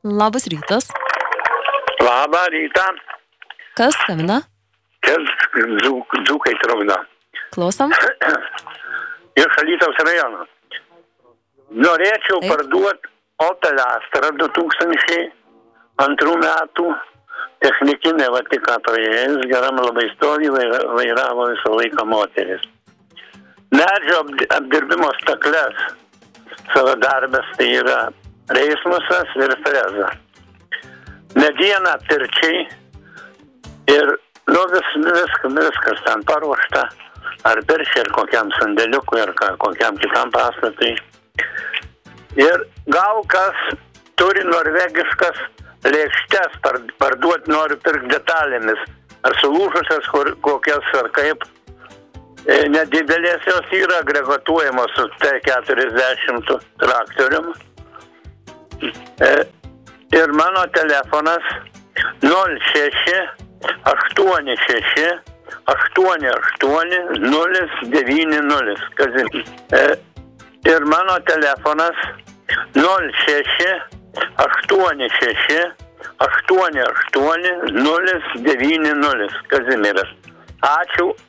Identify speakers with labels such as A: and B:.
A: Labas rytas.
B: Labą rytą.
A: Kas skambina?
B: Čia Dzūkai Trauna.
A: Klausom.
B: Iš Alytaus rajono. Norėčiau parduoti Opel Astra 2002 metų. Technikinė Vatika praėjus, geram labai stovi, vairavo visą laiką moteris. Medžio apdirbimo stakles savo darbės tai yra reismusas ir freza. Mediena pirčiai ir viskas ten paruošta, ar pirčiai, ar kokiam sandėliukui, ar kokiam kitam pastatui. Ir gal kas turi norvegiškas lėkštes, parduoti noriu pirkti detalėmis, ar sulūžusias kokias, ar kaip. Nedidelės jos yra agregatuojamos su T40 traktorium. Ir mano telefonas 06-86-88-090. Ir mano telefonas 06-86-88-090. Kazimieras. Ačiū